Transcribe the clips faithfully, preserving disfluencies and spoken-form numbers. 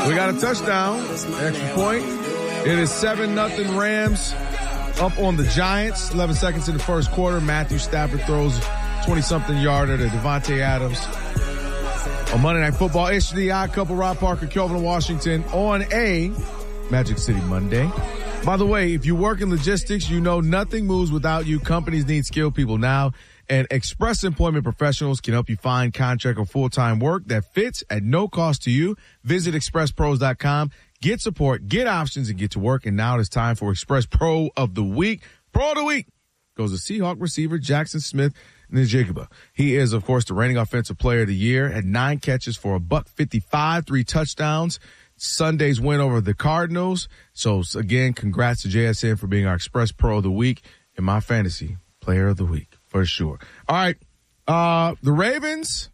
We got a touchdown, extra point. It is seven nothing Rams up on the Giants. eleven seconds in the first quarter. Matthew Stafford throws twenty-something yarder to Devontae Adams. On Monday Night Football, Ish the Odd Couple, Rob Parker, Kelvin Washington on a Magic City Monday. By the way, if you work in logistics, you know nothing moves without you. Companies need skilled people now, and Express Employment Professionals can help you find contract or full-time work that fits at no cost to you. Visit express pros dot com, get support, get options, and get to work. And now it is time for Express Pro of the Week. Pro of the Week goes to Seahawk receiver Jackson Smith Njigba. He is, of course, the reigning offensive player of the year, had nine catches for a buck fifty-five, three touchdowns. Sunday's win over the Cardinals. So, again, congrats to J S N for being our Express Pro of the Week and my fantasy player of the week, for sure. All right, uh, the Ravens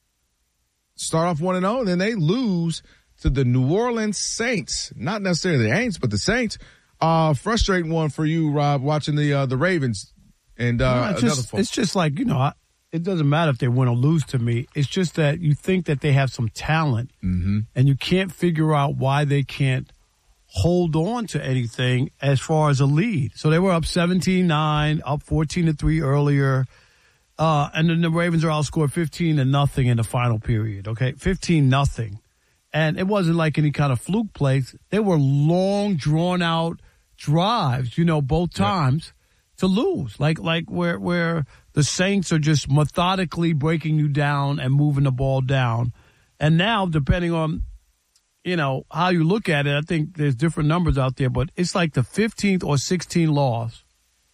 start off one and oh, and then they lose to the New Orleans Saints. Not necessarily the Aints, but the Saints. Uh, frustrating one for you, Rob, watching the uh, the Ravens. And uh, no, it's, just, it's just like, you know, I, it doesn't matter if they win or lose to me. It's just that you think that they have some talent, mm-hmm. and you can't figure out why they can't hold on to anything as far as a lead. So they were up seventeen nine, up fourteen to three earlier, uh, and then the Ravens are outscored fifteen to nothing in the final period, okay? fifteen nothing. And it wasn't like any kind of fluke plays. They were long, drawn-out drives, you know, both times. Yep. To lose, like like where where the Saints are just methodically breaking you down and moving the ball down. And now, depending on, you know, how you look at it, I think there's different numbers out there, but it's like the fifteenth or sixteenth loss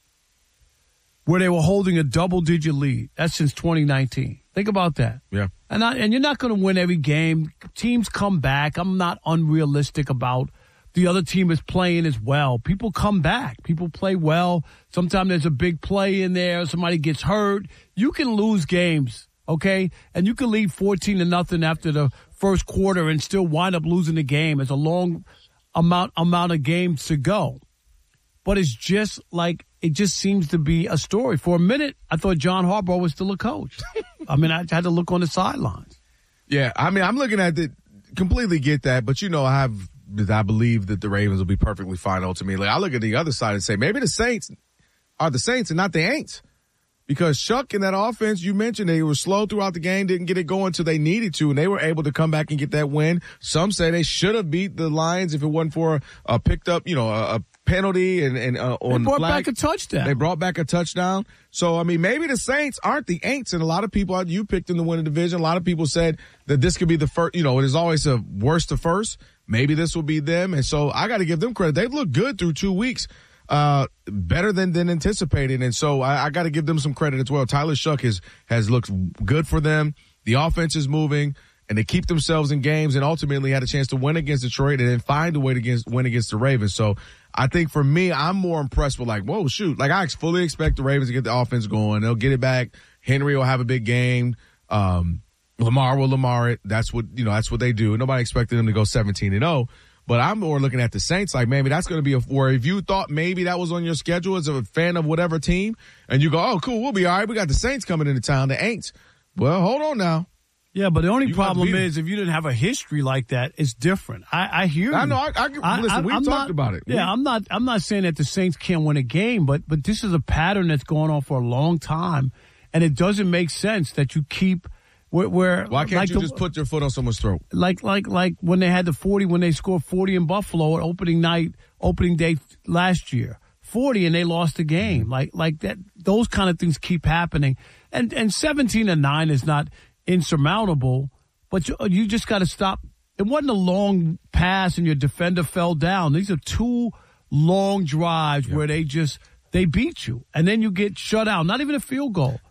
where they were holding a double-digit lead. That's since twenty nineteen. Think about that. Yeah. And I, and you're not going to win every game. Teams come back. I'm not unrealistic about the other team is playing as well. People come back. People play well. Sometimes there's a big play in there. Somebody gets hurt. You can lose games, okay? And you can lead fourteen to nothing after the first quarter and still wind up losing the game. It's a long amount amount of games to go. But it's just like, it just seems to be a story. For a minute, I thought John Harbaugh was still a coach. I mean, I had to look on the sidelines. Yeah, I mean, I'm looking at it, completely get that, but you know, I have... I believe that the Ravens will be perfectly fine ultimately. I look at the other side and say maybe the Saints are the Saints and not the Aints. Because Chuck in that offense, you mentioned they were slow throughout the game, didn't get it going until they needed to, and they were able to come back and get that win. Some say they should have beat the Lions if it wasn't for a, a picked up, you know, a, a penalty and, and uh, on They brought flag. back a touchdown. They brought back a touchdown. So, I mean, maybe the Saints aren't the Aints, and a lot of people, you picked them to win the division. A lot of people said that this could be the first, you know, it is always a worst to first. Maybe this will be them. And so I got to give them credit. They've looked good through two weeks, uh, better than, than anticipated. And so I, I got to give them some credit as well. Tyler Shuck has, has looked good for them. The offense is moving and they keep themselves in games and ultimately had a chance to win against Detroit and then find a way to against, win against the Ravens. So I think for me, I'm more impressed with like, whoa, shoot. Like I fully expect the Ravens to get the offense going. They'll get it back. Henry will have a big game. Um, Lamar will Lamar it. That's what, you know, that's what they do. Nobody expected them to go seventeen and oh. But I'm more looking at the Saints like, maybe that's going to be a, where if you thought maybe that was on your schedule as a fan of whatever team, and you go, oh, cool, we'll be all right. We got the Saints coming into town, the Aints. Well, hold on now. Yeah, but the only you problem is if you didn't have a history like that, it's different. I, I hear you. I know. I, I, I listen, we I'm talked not, about it. Yeah, we, I'm not. I'm not saying that the Saints can't win a game, but but this is a pattern that's going on for a long time, and it doesn't make sense that you keep. Where, where Why can't like you the, just put your foot on someone's throat? Like like like when they had the forty, when they scored forty in Buffalo at opening night, opening day last year, forty, and they lost the game. Mm-hmm. Like like that. Those kind of things keep happening, and and seventeen to nine is not insurmountable. But you, you just got to stop. It wasn't a long pass and your defender fell down. These are two long drives yep. where they just, they beat you. And then you get shut out. Not even a field goal.